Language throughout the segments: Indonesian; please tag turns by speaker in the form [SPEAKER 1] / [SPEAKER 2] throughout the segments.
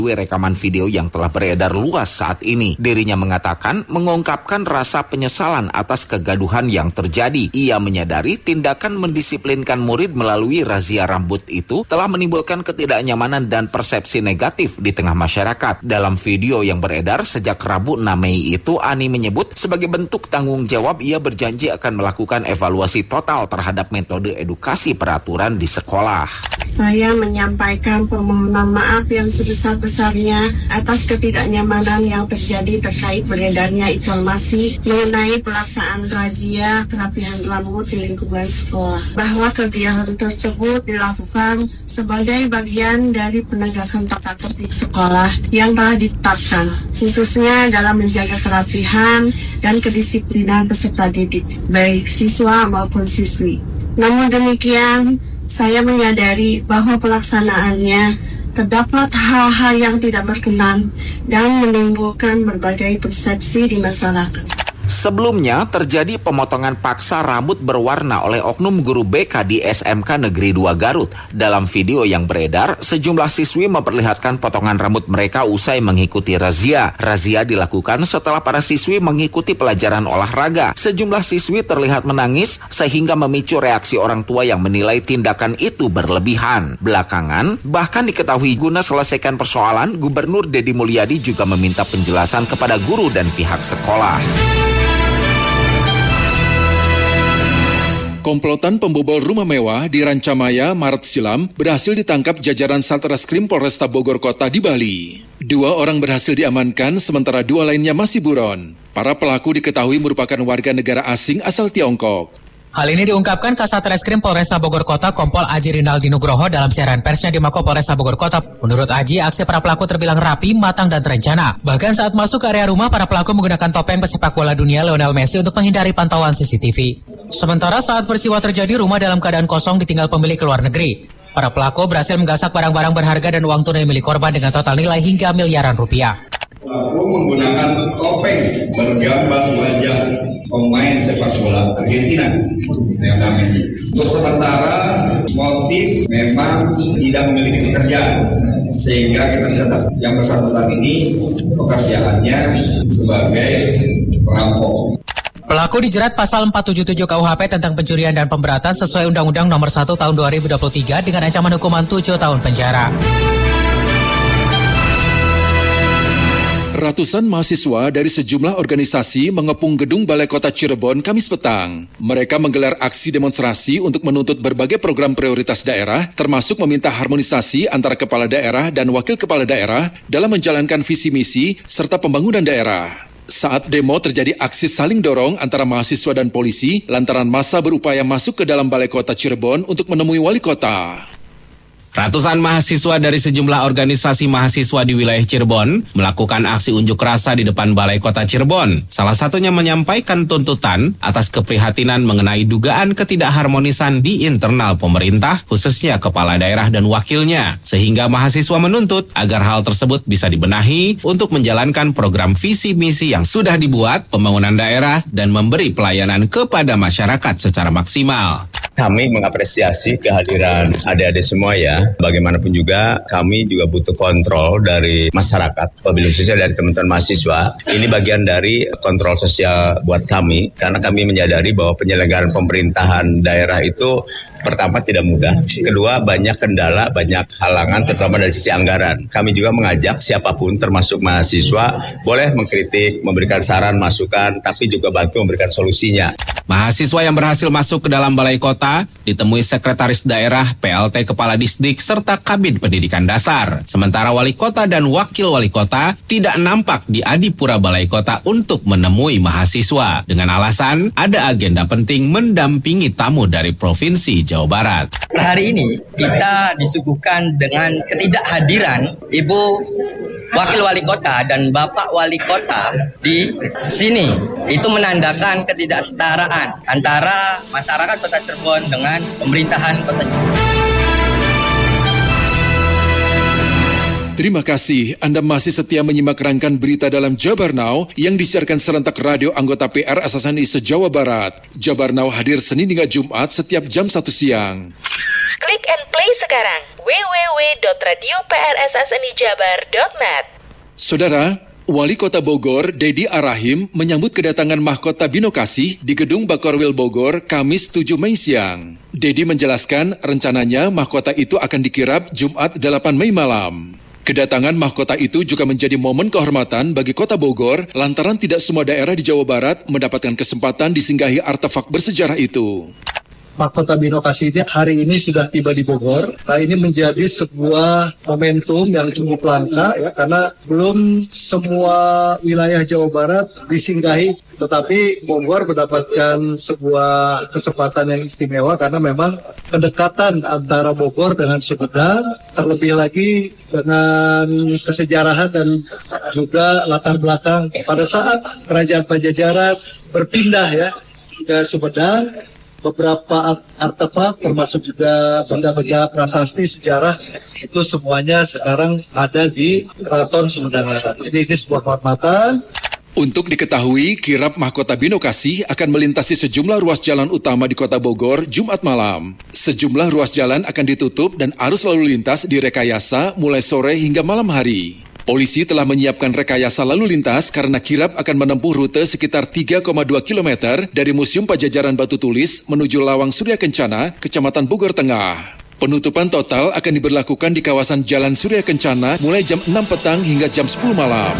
[SPEAKER 1] Rekaman video yang telah beredar luas saat ini. Dirinya mengatakan mengungkapkan rasa penyesalan atas kegaduhan yang terjadi. Ia menyadari tindakan mendisiplinkan murid melalui razia rambut itu telah menimbulkan ketidaknyamanan dan persepsi negatif di tengah masyarakat. Dalam video yang beredar sejak Rabu 6 Mei itu, Ani menyebut sebagai bentuk tanggung jawab ia berjanji akan melakukan evaluasi total terhadap metode edukasi peraturan di sekolah.
[SPEAKER 2] Saya menyampaikan permohonan maaf yang sebesar-besarnya atas ketidaknyamanan yang terjadi terkait beredarnya informasi mengenai pelaksanaan razia kerapihan rambut di lingkungan sekolah. Bahwa kegiatan tersebut dilakukan sebagai bagian dari penegakan tata tertib sekolah yang telah ditetapkan, khususnya dalam menjaga kerapihan dan kedisiplinan peserta didik, baik siswa maupun siswi. Namun demikian, saya menyadari bahwa pelaksanaannya terdapat hal-hal yang tidak berkenan dan menimbulkan berbagai persepsi di masyarakat.
[SPEAKER 1] Sebelumnya terjadi pemotongan paksa rambut berwarna oleh oknum guru BK di SMK Negeri 2 Garut. Dalam video yang beredar, sejumlah siswi memperlihatkan potongan rambut mereka usai mengikuti razia. Razia dilakukan setelah para siswi mengikuti pelajaran olahraga. Sejumlah siswi terlihat menangis sehingga memicu reaksi orang tua yang menilai tindakan itu berlebihan. Belakangan, bahkan diketahui guna selesaikan persoalan, Gubernur Deddy Mulyadi juga meminta penjelasan kepada guru dan pihak sekolah.
[SPEAKER 3] Komplotan pembobol rumah mewah di Rancamaya, Maret silam, berhasil ditangkap jajaran Satreskrim Polresta Bogor Kota di Bali. 2 orang berhasil diamankan, sementara 2 lainnya masih buron. Para pelaku diketahui merupakan warga negara asing asal Tiongkok.
[SPEAKER 4] Hal ini diungkapkan Kasat Reskrim Polresta Bogor Kota Kompol Aji Rinaldi Nugroho dalam siaran persnya di Mako Polresta Bogor Kota. Menurut Aji, aksi para pelaku terbilang rapi, matang, dan terencana. Bahkan saat masuk ke area rumah, para pelaku menggunakan topeng pesepak bola dunia Lionel Messi untuk menghindari pantauan CCTV. Sementara saat peristiwa terjadi, rumah dalam keadaan kosong ditinggal pemilik ke luar negeri. Para pelaku berhasil menggasak barang-barang berharga dan uang tunai milik korban dengan total nilai hingga miliaran rupiah.
[SPEAKER 5] Pelaku menggunakan topeng bergambar wajah pemain sepak bola Argentina, Lionel Messi. Untuk sementara motif memang tidak memiliki pekerjaan, sehingga kita bisa tahu yang bersangkutan ini pekerjaannya sebagai perampok.
[SPEAKER 4] Pelaku dijerat pasal 477 KUHP tentang pencurian dan pemberatan sesuai Undang-Undang Nomor 1 Tahun 2023 dengan ancaman hukuman 7 tahun penjara.
[SPEAKER 3] Ratusan mahasiswa dari sejumlah organisasi mengepung gedung Balai Kota Cirebon Kamis petang. Mereka menggelar aksi demonstrasi untuk menuntut berbagai program prioritas daerah, termasuk meminta harmonisasi antara kepala daerah dan wakil kepala daerah dalam menjalankan visi misi serta pembangunan daerah. Saat demo terjadi aksi saling dorong antara mahasiswa dan polisi lantaran massa berupaya masuk ke dalam Balai Kota Cirebon untuk menemui wali kota.
[SPEAKER 6] Ratusan mahasiswa dari sejumlah organisasi mahasiswa di wilayah Cirebon melakukan aksi unjuk rasa di depan Balai Kota Cirebon. Salah satunya menyampaikan tuntutan atas keprihatinan mengenai dugaan ketidakharmonisan di internal pemerintah, khususnya kepala daerah dan wakilnya. Sehingga mahasiswa menuntut agar hal tersebut bisa dibenahi untuk menjalankan program visi misi yang sudah dibuat, pembangunan daerah, dan memberi pelayanan kepada masyarakat secara maksimal.
[SPEAKER 7] Kami mengapresiasi kehadiran adik-adik semua ya. Bagaimanapun juga kami juga butuh kontrol dari masyarakat, wabil khususnya dari teman-teman mahasiswa. Ini bagian dari kontrol sosial buat kami, karena kami menyadari bahwa penyelenggaraan pemerintahan daerah itu pertama tidak mudah, kedua banyak kendala, banyak halangan terutama dari sisi anggaran. Kami juga mengajak siapapun termasuk mahasiswa boleh mengkritik, memberikan saran, masukan, tapi juga bantu memberikan solusinya.
[SPEAKER 6] Mahasiswa yang berhasil masuk ke dalam balai kota ditemui sekretaris daerah, PLT Kepala Disdik, serta Kabid Pendidikan Dasar. Sementara wali kota dan wakil wali kota tidak nampak di Adipura Balai Kota untuk menemui mahasiswa dengan alasan ada agenda penting mendampingi tamu dari Provinsi Jawa Barat.
[SPEAKER 8] Hari ini kita disuguhkan dengan ketidakhadiran Ibu Wakil Wali Kota dan Bapak Wali Kota di sini. Itu menandakan ketidaksetaraan antara masyarakat Kota Cirebon dengan pemerintahan Kota Cirebon.
[SPEAKER 3] Terima kasih Anda masih setia menyimak rangkaian berita dalam Jabar Now yang disiarkan serentak radio anggota PR SSNI se-Jawa Barat. Jabar Now hadir Senin hingga Jumat setiap jam 1 siang.
[SPEAKER 9] Klik and play sekarang www.radioprssnijabar.net.
[SPEAKER 3] Saudara, Wali Kota Bogor, Dedi Arahim, menyambut kedatangan mahkota Binokasi di Gedung Bakorwil Bogor, Kamis 7 Mei siang. Dedi menjelaskan rencananya mahkota itu akan dikirap Jumat 8 Mei malam. Kedatangan mahkota itu juga menjadi momen kehormatan bagi Kota Bogor lantaran tidak semua daerah di Jawa Barat mendapatkan kesempatan disinggahi artefak bersejarah itu.
[SPEAKER 10] Mahkota Binokasi ini hari ini sudah tiba di Bogor. Nah, ini menjadi sebuah momentum yang cukup langka ya, karena belum semua wilayah Jawa Barat disinggahi, tetapi Bogor mendapatkan sebuah kesempatan yang istimewa karena memang kedekatan antara Bogor dengan Sumedang, terlebih lagi dengan kesejarahan dan juga latar belakang pada saat Kerajaan Pajajaran berpindah ya ke Sumedang. Beberapa artefak termasuk juga benda-benda prasasti sejarah itu semuanya sekarang ada di Keraton Sumedang. Jadi ini sebuah kehormatan.
[SPEAKER 3] Untuk diketahui, kirap mahkota Binokasi akan melintasi sejumlah ruas jalan utama di Kota Bogor Jumat malam. Sejumlah ruas jalan akan ditutup dan arus lalu lintas direkayasa mulai sore hingga malam hari. Polisi telah menyiapkan rekayasa lalu lintas karena kirap akan menempuh rute sekitar 3,2 km dari Museum Pajajaran Batu Tulis menuju Lawang Surya Kencana, Kecamatan Bogor Tengah. Penutupan total akan diberlakukan di kawasan Jalan Surya Kencana mulai jam 6 petang hingga jam 10 malam.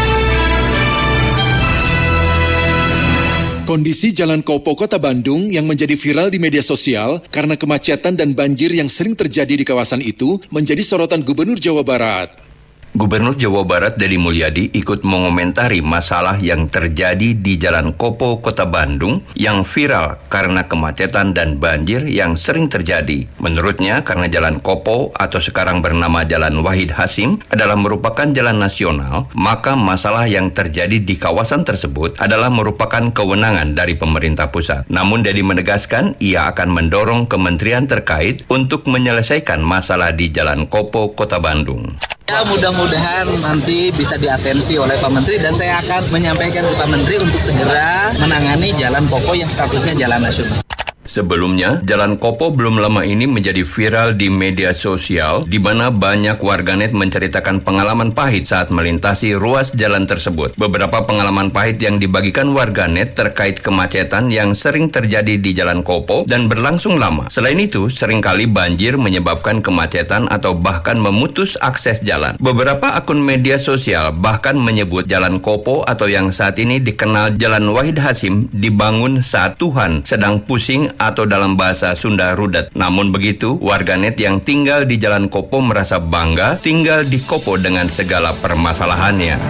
[SPEAKER 3] Kondisi Jalan Kopo Kota Bandung yang menjadi viral di media sosial karena kemacetan dan banjir yang sering terjadi di kawasan itu menjadi sorotan Gubernur Jawa Barat.
[SPEAKER 11] Gubernur Jawa Barat Deddy Mulyadi ikut mengomentari masalah yang terjadi di Jalan Kopo Kota Bandung yang viral karena kemacetan dan banjir yang sering terjadi. Menurutnya, karena Jalan Kopo atau sekarang bernama Jalan Wahid Hasim adalah merupakan jalan nasional, maka masalah yang terjadi di kawasan tersebut adalah merupakan kewenangan dari pemerintah pusat. Namun Deddy menegaskan ia akan mendorong kementerian terkait untuk menyelesaikan masalah di Jalan Kopo Kota Bandung.
[SPEAKER 12] Ya, mudah-mudahan nanti bisa diatensi oleh Pak Menteri dan saya akan menyampaikan ke Pak Menteri untuk segera menangani Jalan Kopo yang statusnya jalan nasional.
[SPEAKER 11] Sebelumnya, Jalan Kopo belum lama ini menjadi viral di media sosial di mana banyak warganet menceritakan pengalaman pahit saat melintasi ruas jalan tersebut. Beberapa pengalaman pahit yang dibagikan warganet terkait kemacetan yang sering terjadi di Jalan Kopo dan berlangsung lama. Selain itu, seringkali banjir menyebabkan kemacetan atau bahkan memutus akses jalan. Beberapa akun media sosial bahkan menyebut Jalan Kopo atau yang saat ini dikenal Jalan Wahid Hasim dibangun saat Tuhan sedang pusing atau dalam bahasa Sunda rudet. Namun begitu, warganet yang tinggal di Jalan Kopo merasa bangga tinggal di Kopo dengan segala permasalahannya.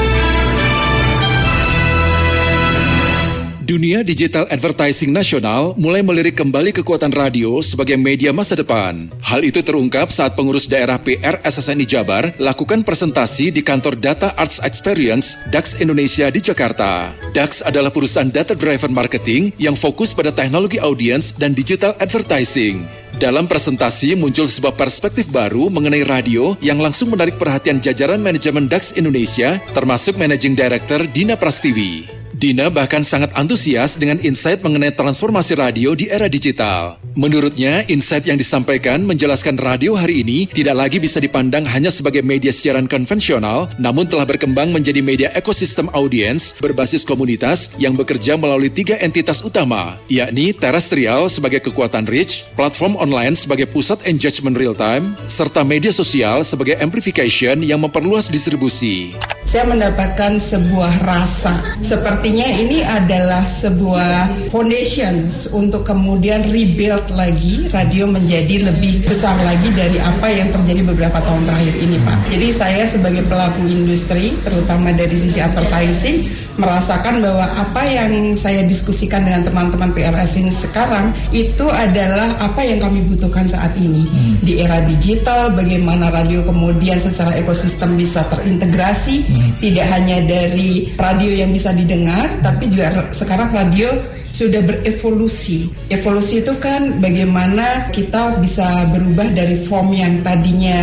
[SPEAKER 3] Dunia digital advertising nasional mulai melirik kembali kekuatan radio sebagai media masa depan. Hal itu terungkap saat pengurus daerah PR SSNI Jabar lakukan presentasi di kantor Data Arts Experience DAX Indonesia di Jakarta. DAX adalah perusahaan data driven marketing yang fokus pada teknologi audience dan digital advertising. Dalam presentasi muncul sebuah perspektif baru mengenai radio yang langsung menarik perhatian jajaran manajemen DAX Indonesia, termasuk Managing Director Dina Prastiwi. Dina bahkan sangat antusias dengan insight mengenai transformasi radio di era digital. Menurutnya, insight yang disampaikan menjelaskan radio hari ini tidak lagi bisa dipandang hanya sebagai media siaran konvensional, namun telah berkembang menjadi media ekosistem audiens berbasis komunitas yang bekerja melalui 3 entitas utama, yakni terestrial sebagai kekuatan reach, platform online sebagai pusat engagement real time, serta media sosial sebagai amplification yang memperluas distribusi.
[SPEAKER 13] Saya mendapatkan sebuah rasa, sepertinya ini adalah sebuah foundations untuk kemudian rebuild lagi radio menjadi lebih besar lagi dari apa yang terjadi beberapa tahun terakhir ini, Pak. Jadi saya sebagai pelaku industri, terutama dari sisi advertising, merasakan bahwa apa yang saya diskusikan dengan teman-teman PRS ini sekarang itu adalah apa yang kami butuhkan saat ini. Di era digital, bagaimana radio kemudian secara ekosistem bisa terintegrasi, tidak hanya dari radio yang bisa didengar, tapi juga sekarang radio sudah berevolusi. Evolusi itu kan bagaimana kita bisa berubah dari form yang tadinya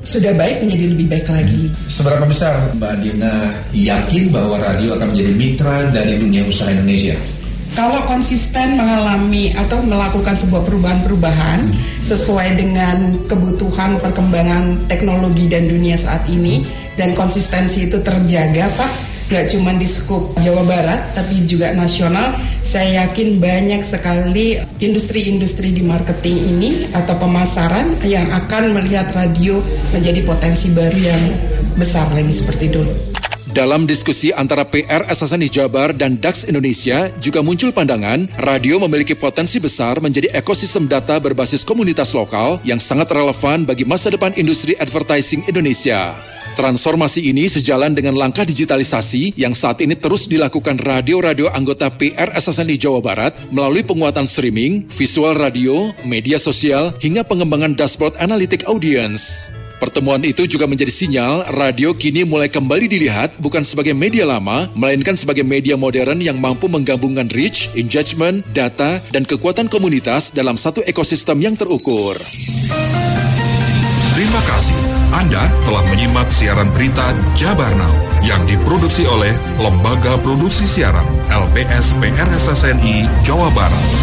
[SPEAKER 13] sudah baik menjadi lebih baik lagi.
[SPEAKER 14] Seberapa besar Mbak Diana yakin bahwa radio akan menjadi mitra dari dunia usaha Indonesia?
[SPEAKER 13] Kalau konsisten mengalami atau melakukan sebuah perubahan-perubahan sesuai dengan kebutuhan perkembangan teknologi dan dunia saat ini, dan konsistensi itu terjaga, Pak, gak cuma di skup Jawa Barat tapi juga nasional, saya yakin banyak sekali industri-industri di marketing ini atau pemasaran yang akan melihat radio menjadi potensi baru yang besar lagi seperti dulu.
[SPEAKER 3] Dalam diskusi antara PR SSNI Jabar dan DAX Indonesia juga muncul pandangan radio memiliki potensi besar menjadi ekosistem data berbasis komunitas lokal yang sangat relevan bagi masa depan industri advertising Indonesia. Transformasi ini sejalan dengan langkah digitalisasi yang saat ini terus dilakukan radio-radio anggota PR SSNI Jawa Barat melalui penguatan streaming, visual radio, media sosial, hingga pengembangan dashboard analytic audience. Pertemuan itu juga menjadi sinyal radio kini mulai kembali dilihat bukan sebagai media lama, melainkan sebagai media modern yang mampu menggabungkan reach, engagement, data, dan kekuatan komunitas dalam satu ekosistem yang terukur.
[SPEAKER 15] Terima kasih. Anda telah menyimak siaran berita Jabar Now yang diproduksi oleh Lembaga Produksi Siaran LPS PRSSNI Jawa Barat.